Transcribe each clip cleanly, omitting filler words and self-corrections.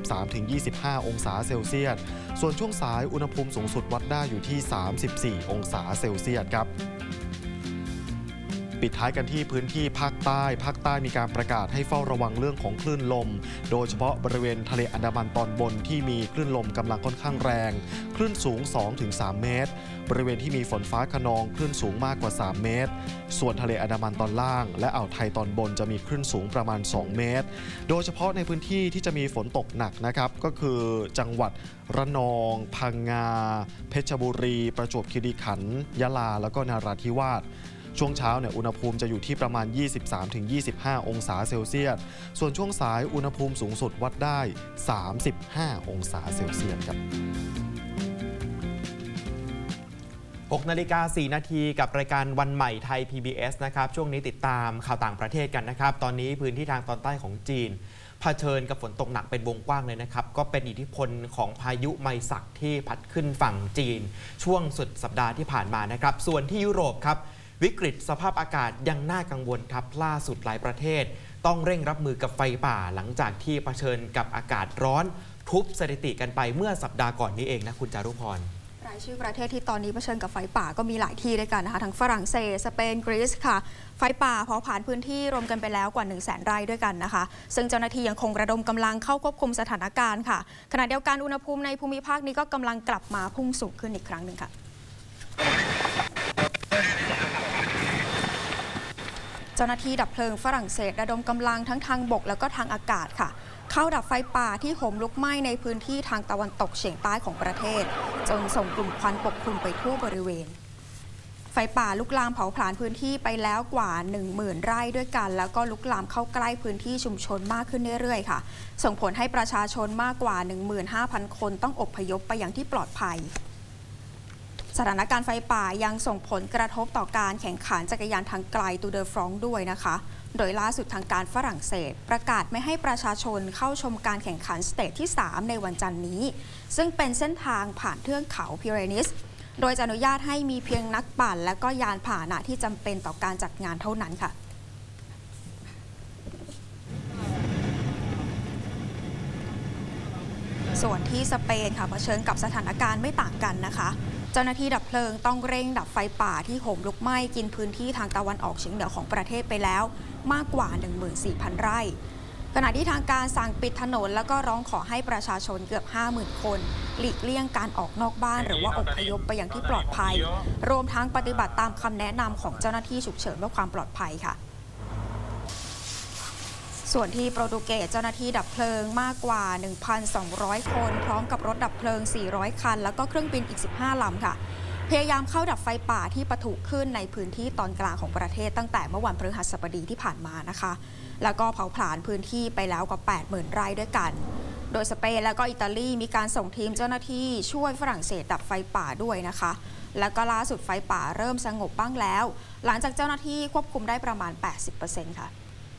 23-25 องศาเซลเซียสส่วนช่วงสายอุณหภูมิสูงสุดวัดได้อยู่ที่34 องศาเซลเซียสครับปิดท้ายกันที่พื้นที่ภาคใต้มีการประกาศให้เฝ้าระวังเรื่องของคลื่นลมโดยเฉพาะบริเวณทะเลอันดามันตอนบนที่มีคลื่นลมกำลังค่อนข้างแรงคลื่นสูง 2-3 เมตรบริเวณที่มีฝนฟ้าคะนองคลื่นสูงมากกว่า3 เมตรส่วนทะเลอันดามันตอนล่างและอ่าวไทยตอนบนจะมีคลื่นสูงประมาณ2 เมตรโดยเฉพาะในพื้นที่ที่จะมีฝนตกหนักนะครับก็คือจังหวัดระนองพังงาเพชรบุรีประจวบคีรีขันธ์ยะลาแล้วก็นราธิวาสช่วงเช้าอุณหภูมิจะอยู่ที่ประมาณ 23-25 องศาเซลเซียสส่วนช่วงสายอุณหภูมิสูงสุดวัดได้ 35 องศาเซลเซียสครับ 6:04 นาทีกับรายการวันใหม่ไทย PBS นะครับช่วงนี้ติดตามข่าวต่างประเทศกันนะครับตอนนี้พื้นที่ทางตอนใต้ของจีนเผชิญกับฝนตกหนักเป็นวงกว้างเลยนะครับก็เป็นอิทธิพลของพายุไมซักที่พัดขึ้นฝั่งจีนช่วงสุดสัปดาห์ที่ผ่านมานะครับส่วนที่ยุโรปครับวิกฤตสภาพอากาศยังน่ากังวลครับล่าสุดหลายประเทศต้องเร่งรับมือกับไฟป่าหลังจากที่เผชิญกับอากาศร้อนทุบสถิติกันไปเมื่อสัปดาห์ก่อนนี้เองนะคุณจารุพรรายชื่อประเทศที่ตอนนี้เผชิญกับไฟป่าก็มีหลายที่ด้วยกันนะคะทั้งฝรั่งเศสสเปนกรีซค่ะไฟป่าเผาผลาญพื้นที่รวมกันไปแล้วกว่า 100,000 ไร่ด้วยกันนะคะซึ่งเจ้าหน้าที่ยังคงระดมกำลังเข้าควบคุมสถานการณ์ค่ะขณะเดียวกันอุณหภูมิในภูมิภาคนี้ก็กำลังกลับมาพุ่งสูงขึ้นอีกครั้งหนึ่งค่ะเจ้าหน้าที่ดับเพลิงฝรั่งเศสระดมกำลังทั้งทางบกแล้วก็ทางอากาศค่ะเข้าดับไฟป่าที่โหมลุกไหม้ในพื้นที่ทางตะวันตกเฉียงใต้ของประเทศจนส่งกลุ่มควันปกคลุมไปทั่วบริเวณไฟป่าลุกลามเผาผลาญพื้นที่ไปแล้วกว่า 10,000 ไร่ด้วยกันแล้วก็ลุกลามเข้าใกล้พื้นที่ชุมชนมากขึ้นเรื่อยๆค่ะส่งผลให้ประชาชนมากกว่า 15,000 คนต้องอพยพไปยังที่ปลอดภัยสถานการณ์ไฟป่ายังส่งผลกระทบต่อการแข่งขันจักรยานทางไกลตูเดอฟรองด้วยนะคะโดยล่าสุดทางการฝรั่งเศสประกาศไม่ให้ประชาชนเข้าชมการแข่งขันสเตจที่ 3 ในวันจันทร์นี้ซึ่งเป็นเส้นทางผ่านเทือกเขาพิเรนีสโดยจะอนุญาตให้มีเพียงนักปั่นและก็ยานพาหนะที่จำเป็นต่อการจัดงานเท่านั้นค่ะส่วนที่สเปนค่ะเผชิญกับสถานการณ์ไม่ต่างกันนะคะเจ้าหน้าที่ดับเพลิงต้องเร่งดับไฟป่าที่โหมลุกไหม้กินพื้นที่ทางตะวันออกเฉียงเหนือของประเทศไปแล้วมากกว่า 14,000 ไร่ขณะที่ทางการสั่งปิดถนนแล้วก็ร้องขอให้ประชาชนเกือบ 50,000 คนหลีกเลี่ยงการออกนอกบ้านหรือว่าอพยพไปยังที่ปลอดภัยรวมทั้งปฏิบัติตามคำแนะนำของเจ้าหน้าที่ฉุกเฉินเพื่อความปลอดภัยค่ะส่วนที่โปรตุเกสเจ้าหน้าที่ดับเพลิงมากกว่า 1,200 คนพร้อมกับรถดับเพลิง 400 คันแล้วก็เครื่องบินอีก 15 ลำค่ะพยายามเข้าดับไฟป่าที่ปะทุขึ้นในพื้นที่ตอนกลางของประเทศตั้งแต่เมื่อวันพฤหัสบดีที่ผ่านมานะคะแล้วก็เผาผลาญพื้นที่ไปแล้วกว่า 80,000 ไร่ด้วยกันโดยสเปนและก็อิตาลีมีการส่งทีมเจ้าหน้าที่ช่วยฝรั่งเศสดับไฟป่าด้วยนะคะแล้วก็ล่าสุดไฟป่าเริ่มสงบบ้างแล้วหลังจากเจ้าหน้าที่ควบคุมได้ประมาณ 80% ค่ะ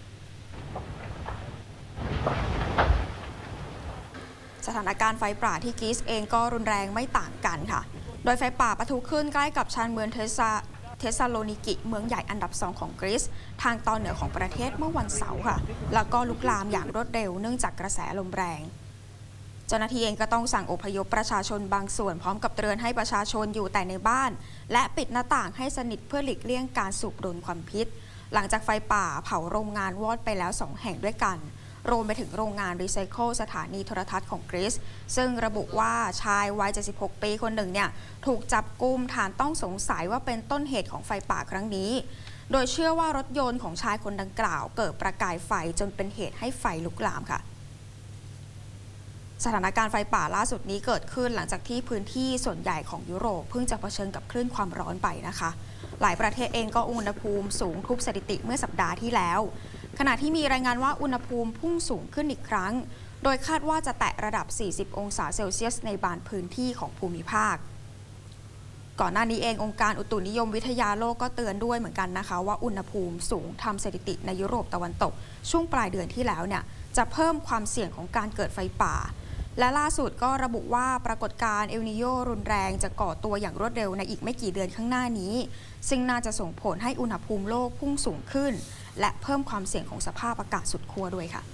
สถานการณ์ไฟป่าที่กรีซเองก็รุนแรงไม่ต่างกันค่ะโดยไฟป่าปะทุขึ้นใกล้กับชานเมืองเทสซาโลนิกิเมืองใหญ่อันดับ 2 ของกรีซทางตอนเหนือของประเทศเมื่อวันเสาร์ค่ะแล้วก็ลุกลามอย่างรวดเร็วเนื่องจากกระแสลมแรงเจ้าหน้าที่เองก็ต้องสั่งอพยพประชาชนบางส่วนพร้อมกับเตือนให้ประชาชนอยู่แต่ในบ้านและปิดหน้าต่างให้สนิทเพื่อหลีกเลี่ยงการสูบดลควันพิษหลังจากไฟป่าเผาโรงงานวอดไปแล้ว2 แห่งด้วยกันรวมไปถึงโรงงานรีไซเคิลสถานีโทรทัศน์ของกรีซซึ่งระบุว่าชายวัย 76 ปีคนหนึ่งถูกจับกุมฐานต้องสงสัยว่าเป็นต้นเหตุของไฟป่าครั้งนี้โดยเชื่อว่ารถยนต์ของชายคนดังกล่าวเกิดประกายไฟจนเป็นเหตุให้ไฟลุกลามค่ะสถานการณ์ไฟป่าล่าสุดนี้เกิดขึ้นหลังจากที่พื้นที่ส่วนใหญ่ของยุโรปเพิ่งจะเผชิญกับคลื่นความร้อนไปนะคะหลายประเทศเองก็อุณหภูมิสูงทุบสถิติเมื่อสัปดาห์ที่แล้วขณะที่มีรายงานว่าอุณหภูมิพุ่งสูงขึ้นอีกครั้งโดยคาดว่าจะแตะระดับ 40 องศาเซลเซียสในบางพื้นที่ของภูมิภาคก่อนหน้านี้เององค์การอุตุนิยมวิทยาโลกก็เตือนด้วยเหมือนกันนะคะว่าอุณหภูมิสูงทำสถิติในยุโรปตะวันตกช่วงปลายเดือนที่แล้วจะเพิ่มความเสี่ยงของการเกิดไฟป่าและล่าสุดก็ระบุว่าปรากฏการณ์เอลนีโญรุนแรงจะก่อตัวอย่างรวดเร็วในอีกไม่กี่เดือนข้างหน้านี้ซึ่งน่าจะส่งผลให้อุณหภูมิโลกพุ่งสูงขึ้นและเพิ่มความเสี่ยงของสภาพอากาศสุดขั้วด้วยค่ะ